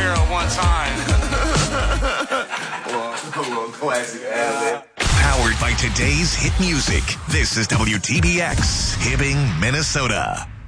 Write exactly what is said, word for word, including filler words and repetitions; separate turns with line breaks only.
girl one time.
Well, classic ad.
Powered by today's hit music. This is W T B X, Hibbing, Minnesota.